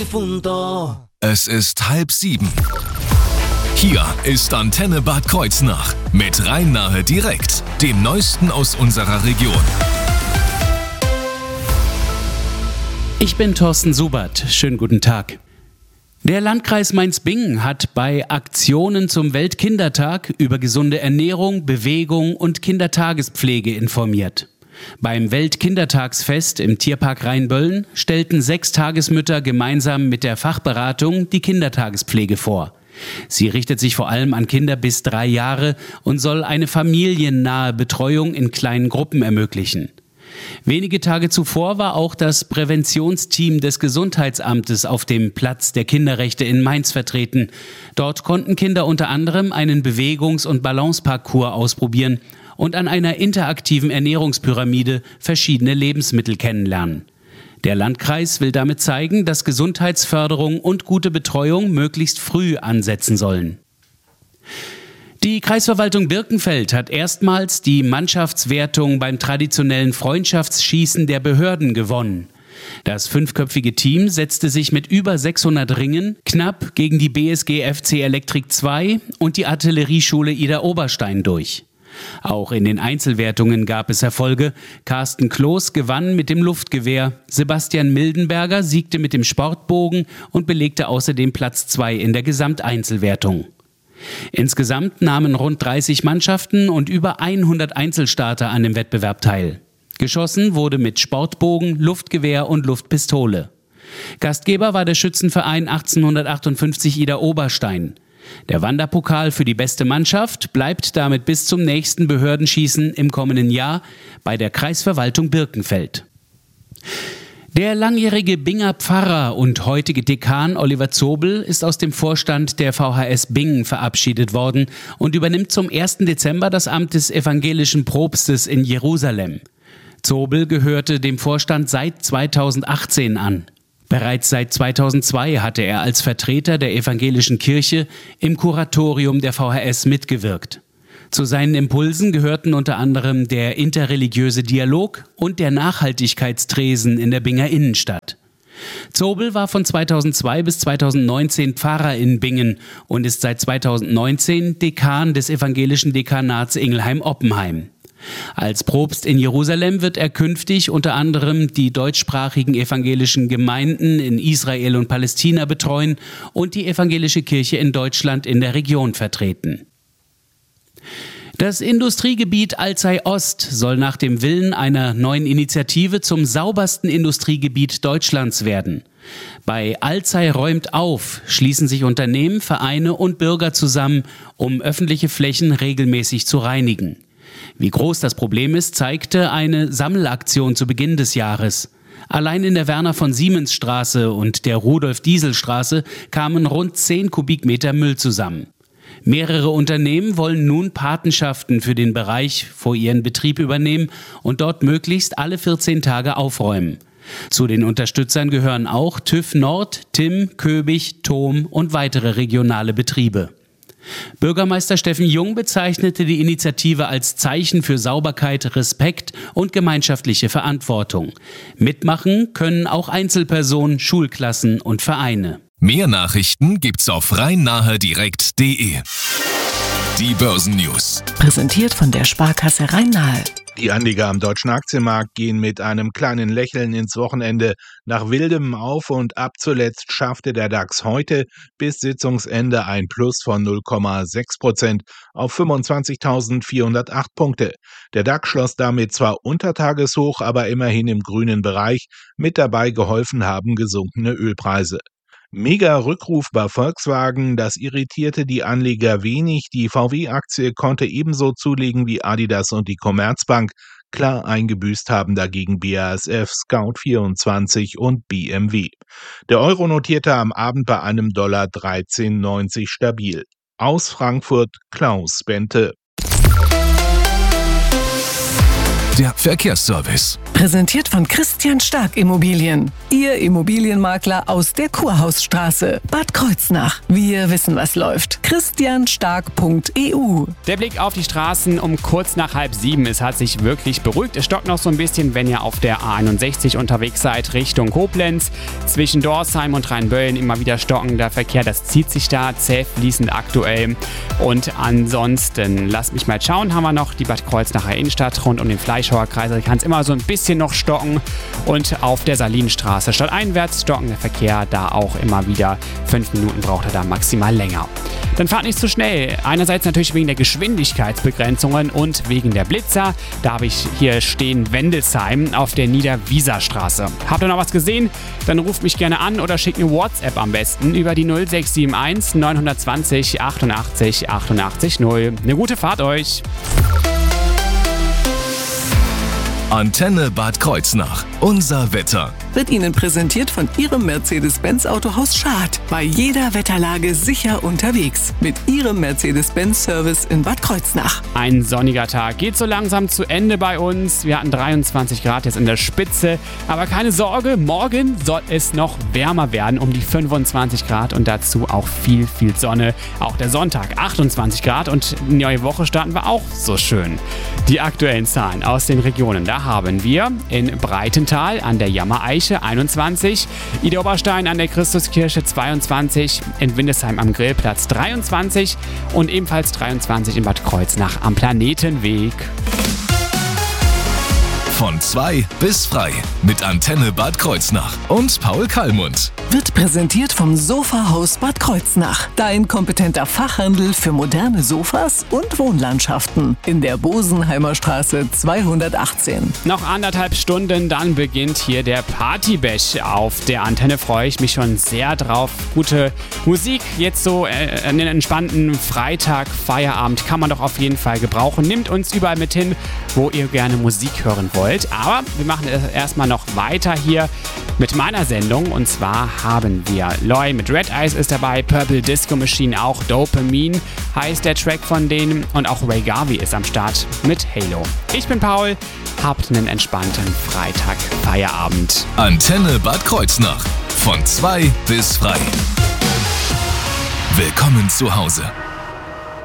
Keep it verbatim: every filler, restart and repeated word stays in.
Es ist halb sieben. Hier ist Antenne Bad Kreuznach mit Rhein-Nahe direkt, dem Neuesten aus unserer Region. Ich bin Thorsten Subert. Schönen guten Tag. Der Landkreis Mainz-Bingen hat bei Aktionen zum Weltkindertag über gesunde Ernährung, Bewegung und Kindertagespflege informiert. Beim Weltkindertagsfest im Tierpark Rheinböllen stellten sechs Tagesmütter gemeinsam mit der Fachberatung die Kindertagespflege vor. Sie richtet sich vor allem an Kinder bis drei Jahre und soll eine familiennahe Betreuung in kleinen Gruppen ermöglichen. Wenige Tage zuvor war auch das Präventionsteam des Gesundheitsamtes auf dem Platz der Kinderrechte in Mainz vertreten. Dort konnten Kinder unter anderem einen Bewegungs- und Balanceparcours ausprobieren und an einer interaktiven Ernährungspyramide verschiedene Lebensmittel kennenlernen. Der Landkreis will damit zeigen, dass Gesundheitsförderung und gute Betreuung möglichst früh ansetzen sollen. Die Kreisverwaltung Birkenfeld hat erstmals die Mannschaftswertung beim traditionellen Freundschaftsschießen der Behörden gewonnen. Das fünfköpfige Team setzte sich mit über sechshundert Ringen knapp gegen die B S G F C Elektrik zwei und die Artillerieschule Ida Oberstein durch. Auch in den Einzelwertungen gab es Erfolge. Carsten Kloß gewann mit dem Luftgewehr, Sebastian Mildenberger siegte mit dem Sportbogen und belegte außerdem Platz zwei in der Gesamteinzelwertung. Insgesamt nahmen rund dreißig Mannschaften und über hundert Einzelstarter an dem Wettbewerb teil. Geschossen wurde mit Sportbogen, Luftgewehr und Luftpistole. Gastgeber war der Schützenverein achtzehnhundertachtundfünfzig Ida Oberstein. Der Wanderpokal für die beste Mannschaft bleibt damit bis zum nächsten Behördenschießen im kommenden Jahr bei der Kreisverwaltung Birkenfeld. Der langjährige Binger Pfarrer und heutige Dekan Oliver Zobel ist aus dem Vorstand der V H S Bingen verabschiedet worden und übernimmt zum ersten Dezember das Amt des evangelischen Propstes in Jerusalem. Zobel gehörte dem Vorstand seit zweitausendachtzehn an. Bereits seit zweitausendzwei hatte er als Vertreter der evangelischen Kirche im Kuratorium der V H S mitgewirkt. Zu seinen Impulsen gehörten unter anderem der interreligiöse Dialog und der Nachhaltigkeitstresen in der Binger Innenstadt. Zobel war von zweitausendzwei bis zweitausendneunzehn Pfarrer in Bingen und ist seit zweitausendneunzehn Dekan des evangelischen Dekanats Ingelheim-Oppenheim. Als Propst in Jerusalem wird er künftig unter anderem die deutschsprachigen evangelischen Gemeinden in Israel und Palästina betreuen und die evangelische Kirche in Deutschland in der Region vertreten. Das Industriegebiet Alzey Ost soll nach dem Willen einer neuen Initiative zum saubersten Industriegebiet Deutschlands werden. Bei Alzey räumt auf schließen sich Unternehmen, Vereine und Bürger zusammen, um öffentliche Flächen regelmäßig zu reinigen. Wie groß das Problem ist, zeigte eine Sammelaktion zu Beginn des Jahres. Allein in der Werner-von-Siemens-Straße und der Rudolf-Diesel-Straße kamen rund zehn Kubikmeter Müll zusammen. Mehrere Unternehmen wollen nun Patenschaften für den Bereich vor ihren Betrieb übernehmen und dort möglichst alle vierzehn Tage aufräumen. Zu den Unterstützern gehören auch TÜV Nord, Timm, Köbig, Thom und weitere regionale Betriebe. Bürgermeister Steffen Jung bezeichnete die Initiative als Zeichen für Sauberkeit, Respekt und gemeinschaftliche Verantwortung. Mitmachen können auch Einzelpersonen, Schulklassen und Vereine. Mehr Nachrichten gibt's auf rhein-nahe direkt punkt de. Die Börsennews. Präsentiert von der Sparkasse Rhein-Nahe. Die Anleger am deutschen Aktienmarkt gehen mit einem kleinen Lächeln ins Wochenende. Nach wildem Auf und Ab zuletzt schaffte der DAX heute bis Sitzungsende ein Plus von null Komma sechs Prozent auf fünfundzwanzigtausendvierhundertacht Punkte. Der DAX schloss damit zwar unter Tageshoch, aber immerhin im grünen Bereich. Mit dabei geholfen haben gesunkene Ölpreise. Mega-Rückruf bei Volkswagen, das irritierte die Anleger wenig. Die V W-Aktie konnte ebenso zulegen wie Adidas und die Commerzbank. Klar eingebüßt haben dagegen B A S F, Scout vierundzwanzig und B M W. Der Euro notierte am Abend bei einem Dollar dreizehn neunzig stabil. Aus Frankfurt Klaus Bente. der Verkehrsservice. Präsentiert von Christian Stark Immobilien. Ihr Immobilienmakler aus der Kurhausstraße, Bad Kreuznach. Wir wissen, was läuft. christian stark punkt e u. Der Blick auf die Straßen um kurz nach halb sieben. Es hat sich wirklich beruhigt. Es stockt noch so ein bisschen, wenn ihr auf der A einundsechzig unterwegs seid, Richtung Koblenz. Zwischen Dorsheim und Rheinböllen immer wieder stockender Verkehr. Das zieht sich da zäh fließend aktuell. Und ansonsten, lasst mich mal schauen, haben wir noch die Bad Kreuznacher Innenstadt rund um den Fleischhauer Kreis. Da kann es immer so ein bisschen noch stocken. Und auf der Salinstraße stadteinwärts stockender Verkehr, da auch immer wieder. Fünf Minuten braucht er da maximal länger. Dann fahrt nicht zu schnell. Einerseits natürlich wegen der Geschwindigkeitsbegrenzungen und wegen der Blitzer. Da habe ich hier stehen Wendelsheim auf der Niederwieserstraße. Habt ihr noch was gesehen? Dann ruft mich gerne an oder schickt eine WhatsApp am besten über die null sechs sieben eins neun zwei null achtundachtzig achtundachtzig null. Eine gute Fahrt euch! Antenne Bad Kreuznach. Unser Wetter. Wird Ihnen präsentiert von Ihrem Mercedes-Benz Autohaus Schad. Bei jeder Wetterlage sicher unterwegs. Mit Ihrem Mercedes-Benz-Service in Bad Kreuznach. Ein sonniger Tag geht so langsam zu Ende bei uns. Wir hatten dreiundzwanzig Grad jetzt in der Spitze. Aber keine Sorge, morgen soll es noch wärmer werden, um die fünfundzwanzig Grad und dazu auch viel, viel Sonne. Auch der Sonntag achtundzwanzig Grad und die neue Woche starten wir auch so schön. Die aktuellen Zahlen aus den Regionen. Da haben wir in Breitental an der Jammereiche einundzwanzig, Idar-Oberstein an der Christuskirche zweiundzwanzig, in Windesheim am Grillplatz dreiundzwanzig und ebenfalls dreiundzwanzig in Bad Kreuznach am Planetenweg. Von zwei bis frei mit Antenne Bad Kreuznach und Paul Kallmund. Wird präsentiert vom Sofahaus Bad Kreuznach. Dein kompetenter Fachhandel für moderne Sofas und Wohnlandschaften. In der Bosenheimer Straße zweihundertachtzehn. Noch anderthalb Stunden, dann beginnt hier der Partybash. Auf der Antenne freue ich mich schon sehr drauf. Gute Musik, jetzt so äh, einen entspannten Freitag, Feierabend kann man doch auf jeden Fall gebrauchen. Nimmt uns überall mit hin, wo ihr gerne Musik hören wollt. Aber wir machen es erstmal noch weiter hier mit meiner Sendung. Und zwar haben wir Loy mit Red Eyes ist dabei, Purple Disco Machine auch, Dopamine heißt der Track von denen und auch Ray Garvey ist am Start mit Halo. Ich bin Paul, habt einen entspannten Freitag, Feierabend. Antenne Bad Kreuznach. Von zwei bis frei. Willkommen zu Hause.